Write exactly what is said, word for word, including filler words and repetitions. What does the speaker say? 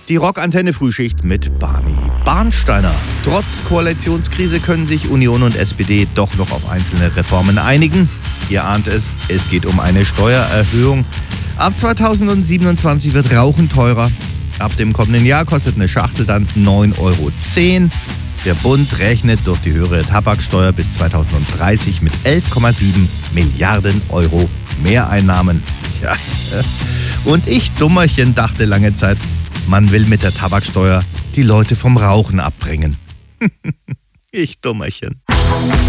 Die Rockantenne-Frühschicht mit Barney Barnsteiner. Trotz Koalitionskrise können sich Union und S P D doch noch auf einzelne Reformen einigen. Ihr ahnt es, es geht um eine Steuererhöhung. Ab zweitausendsiebenundzwanzig wird Rauchen teurer. Ab dem kommenden Jahr kostet eine Schachtel dann neun Euro zehn. Der Bund rechnet durch die höhere Tabaksteuer bis zweitausenddreißig mit elf Komma sieben Milliarden Euro Mehreinnahmen. Ja. Und ich, Dummerchen, dachte lange Zeit, man will mit der Tabaksteuer die Leute vom Rauchen abbringen. Ich, Dummerchen.